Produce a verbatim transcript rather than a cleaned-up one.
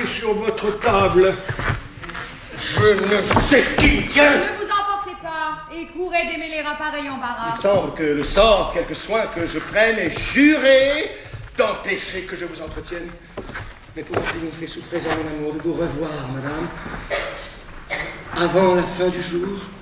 est sur votre table. Je ne sais qui me tient. Ne vous emportez pas et courez démêler un pareil embarras. Il semble que le sort, quelque soin que je prenne, est juré d'empêcher que je vous entretienne. Mais pour en triompher, souffrez à mon amour de vous revoir, madame, avant la fin du jour.